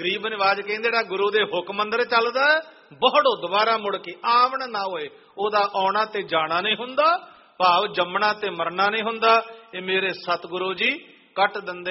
ਗਰੀਬ ਨਿਵਾਜ ਕਹਿੰਦੇ ਜਿਹੜਾ ਗੁਰੂ ਦੇ ਹੁਕਮ ਅੰਦਰ ਚੱਲਦਾ ਬਹੁੜੋ ਦੁਬਾਰਾ ਮੁੜ ਕੇ ਆਵਣ ਨਾ ਹੋਏ। ਉਹਦਾ ਆਉਣਾ ਤੇ ਜਾਣਾ ਨਹੀਂ ਹੁੰਦਾ, ਭਾਵ ਜੰਮਣਾ ਤੇ ਮਰਨਾ ਨਹੀਂ ਹੁੰਦਾ। ਇਹ ਮੇਰੇ ਸਤਿਗੁਰੂ ਜੀ ਕੱਟ ਦਿੰਦੇ